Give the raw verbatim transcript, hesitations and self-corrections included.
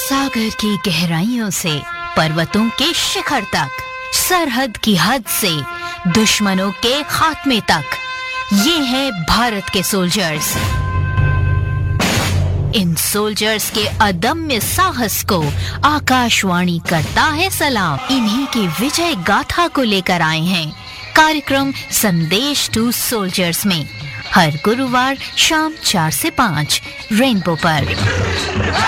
सागर की गहराइयों से पर्वतों के शिखर तक, सरहद की हद से दुश्मनों के खात्मे तक, ये है भारत के सोल्जर्स। इन सोल्जर्स के अदम्य साहस को आकाशवाणी करता है सलाम। इन्हीं की विजय गाथा को लेकर आए हैं कार्यक्रम संदेश टू सोल्जर्स में, हर गुरुवार शाम चार से पाँच रेनबो पर।